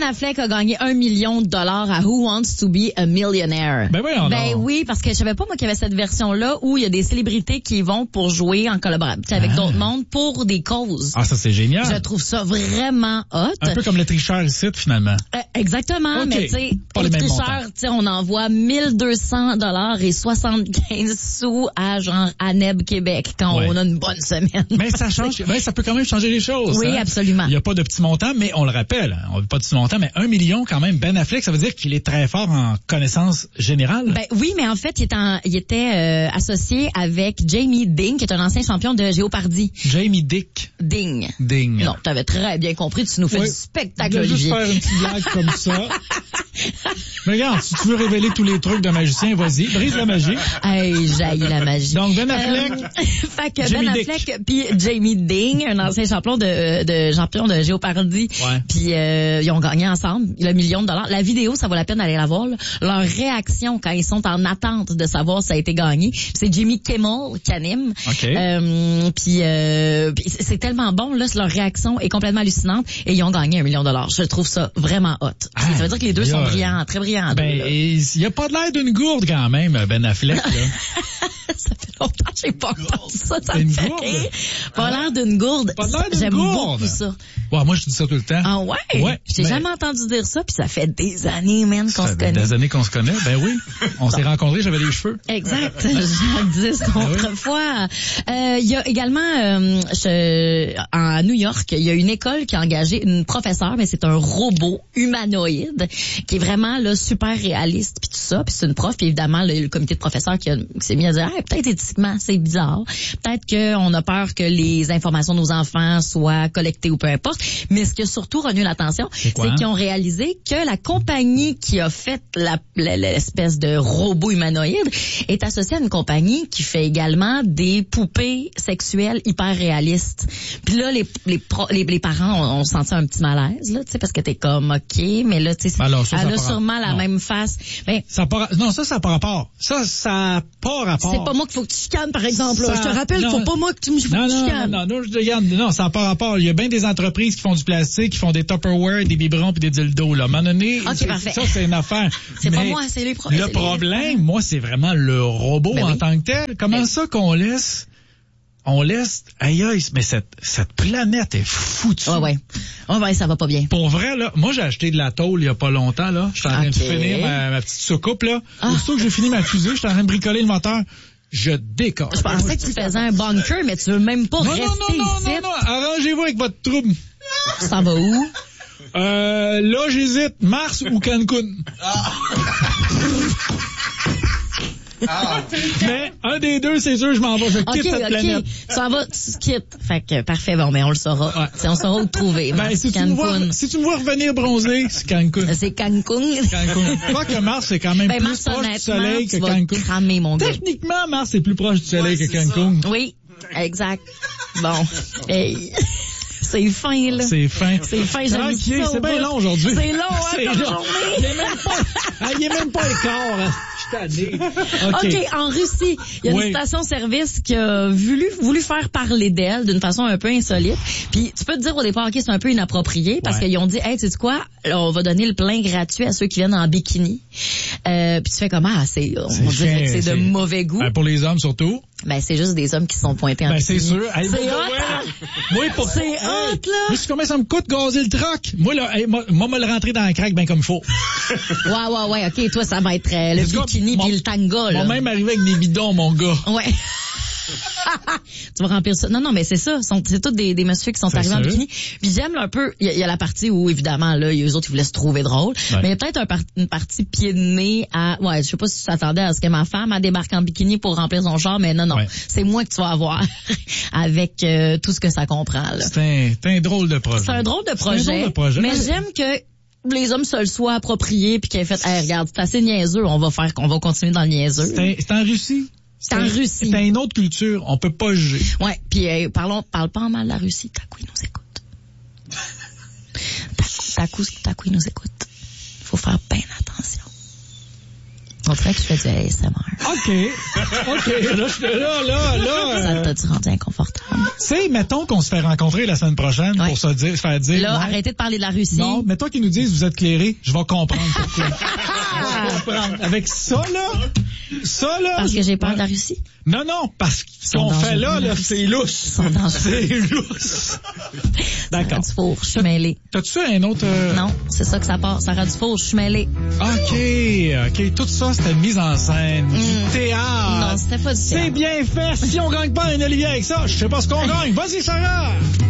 Affleck a gagné $1 million à Who Wants to be a Millionaire. Ben oui, parce que je savais pas, moi, qu'il y avait cette version-là où il y a des célébrités qui vont pour jouer en collaboration avec d'autres mondes pour des causes. Ah, ça, c'est génial. Je trouve ça vraiment hot. Un peu comme le tricheur ici, finalement. Exactement, mais tu sais, pour le tricheur, tu sais, on envoie $1,200 et 75 sous à genre à Neb Québec quand on a une bonne semaine. Mais ça change, ça peut quand même changer les choses. Oui, absolument. Il n'y a pas de petit montant, mais on le rappelle, on veut pas de petit montant, mais 1 million quand même. Ben Affleck, ça veut dire qu'il est très fort en connaissance générale. Ben oui, mais en fait, il était associé avec Jamie Ding, qui est un ancien champion de Jeopardy. Jamie Ding. Non, t'avais très bien compris, tu nous fais du spectacle, Olivier. Juste faire une petite blague comme ça. Mais regarde, si tu veux révéler tous les trucs d'un magicien, vas-y, brise la magie. Hey, jaillit la magie. Donc Ben Affleck, fait que Ben Affleck puis Jamie Ding, un ancien champion de Jeopardy, puis ils ont gagné ensemble le $1 million. La vidéo, ça vaut la peine d'aller la voir. Là. Leur réaction quand ils sont en attente de savoir si ça a été gagné, c'est Jimmy Kimmel qui anime. Puis c'est tellement bon là, leur réaction est complètement hallucinante et ils ont gagné $1 million. Je trouve ça vraiment hot. Ça veut dire que les deux sont brillants, très brillants. Il y a pas de l'air d'une gourde quand même, Ben Affleck. Là. Ça fait longtemps que j'ai pas entendu ça. Ça me fait rire. Pas l'air d'une gourde. J'aime beaucoup ça. Ouais, moi je dis ça tout le temps. Ah ouais? J'ai jamais entendu dire ça, puis ça fait des années, man, qu'on se connaît. Des années qu'on se connaît, ben oui. On s'est rencontrés, j'avais les cheveux. Exact. Jacques 10 autrefois. Il y a également à New York, il y a une école qui a engagé une professeure, mais c'est un robot humanoïde qui est vraiment là super réaliste puis tout ça. Puis c'est une prof, puis évidemment le comité de professeurs qui s'est mis à dire peut-être éthiquement c'est bizarre, peut-être qu'on a peur que les informations de nos enfants soient collectées ou peu importe. Mais ce qui a surtout retenu l'attention, c'est qu'ils ont réalisé que la compagnie qui a fait l'espèce de robot humanoïde est associée à une compagnie qui fait également des poupées sexuelles hyper réalistes. Puis là, les parents ont senti un petit malaise, là, tu sais, parce que t'es comme, OK, mais là, tu sais, elle a sûrement la même face. Ben, ça n'a pas rapport. Ça n'a pas rapport. C'est pas moi qu'il faut que tu chicanes, par exemple. Là. Je te rappelle, faut pas moi que tu me chicanes. Non, ça n'a pas rapport. Il y a bien des entreprises qui font du plastique, qui font des Tupperware, des biberons puis des dildos, là. À un moment donné, ça, c'est une affaire. C'est pas moi, c'est les problèmes. Le problème, moi, c'est vraiment le robot en tant que tel. Comment ça qu'on laisse... aïe, mais cette planète est foutue. Ouais, ça va pas bien. Pour vrai, là, moi, j'ai acheté de la tôle il y a pas longtemps, là. J'étais en train de finir ma petite soucoupe, là. Aussitôt que j'ai fini ma fusée, j'étais en train de bricoler le moteur. Je décolle. Je pensais que tu faisais un bunker, mais tu veux même pas rester ici. Non. Arrangez-vous avec votre trouble. Ça va où? Là, j'hésite. Mars ou Cancun. Mais un des deux, c'est sûr, je m'en vais. Je quitte cette planète. Tu quittes. Fait que, parfait. Bon, mais on le saura. On saura où te trouver. Si tu me vois revenir bronzer, c'est Cancun. C'est Cancun. Je crois que Mars, c'est quand même plus proche du soleil que Cancun. Cramer, mon gars. Techniquement, Mars, c'est plus proche du soleil que Cancun. Oui, exact. Bon. Hey. C'est fin, là. C'est fin. J'aime ça. C'est bien long aujourd'hui. C'est long, comme journée. Il est même pas écart, là. Je suis tanné. OK, en Russie, il y a une station-service qui a voulu faire parler d'elle d'une façon un peu insolite. Puis tu peux te dire au départ, OK, c'est un peu inapproprié parce qu'ils ont dit, hey, tu sais quoi, on va donner le plein gratuit à ceux qui viennent en bikini. Puis tu fais comment? On dirait que c'est de mauvais goût. Pour les hommes surtout. Ben, c'est juste des hommes qui sont pointés en bikini. C'est sûr. C'est hot, c'est hot, là. Mais combien ça me coûte gazer le troc? Moi, là, moi, me le rentrer dans le crack bien comme il faut. Ouais, OK, toi, ça va être le bikini puis le tanga, là. Moi même arrivé avec des bidons, mon gars. Ouais. Tu vas remplir ça. Non, mais c'est ça. C'est tous des messieurs qui sont arrivés en bikini. Puis j'aime là, un peu, il y a la partie où, évidemment, là, eux autres, ils voulaient se trouver drôle. Ouais. Mais il y a peut-être une partie pied de nez à, je sais pas si tu t'attendais à ce que ma femme débarque en bikini pour remplir son char, mais non. Ouais. C'est moi que tu vas avoir avec tout ce que ça comprend, là. C'est un drôle de projet. C'est un drôle de projet. Mais j'aime que les hommes se le soient appropriés puis qu'ils aient fait, regarde, c'est assez niaiseux, on va continuer dans le niaiseux. C'est en Russie. C'est en Russie. C'est une autre culture. On peut pas juger. Ouais. Puis parle pas en mal de la Russie. Takou, il nous écoute. Takou, il nous écoute. Faut faire bien attention. On dirait que je fais du ASMR. OK. Là. Ça t'a-tu rendu inconfortable? Tu sais, mettons qu'on se fait rencontrer la semaine prochaine pour se faire dire... Là, arrêtez de parler de la Russie. Non, mais toi qui nous dises vous êtes clairé, je vais comprendre pourquoi. Avec ça, là... Parce que j'ai peur de la Russie? Non, parce que ce qu'on fait là, c'est lousse. C'est lousse. D'accord. Ça rend du four, je suis mêlée. T'as-tu un autre... Non, c'est ça que ça part. Ça rend du four, je suis mêlée. OK. Tout ça, c'était une mise en scène, du théâtre. Non, c'était pas du théâtre. C'est bien fait. Si on gagne pas un Olivier avec ça, je sais pas ce qu'on gagne. Vas-y, Sarah!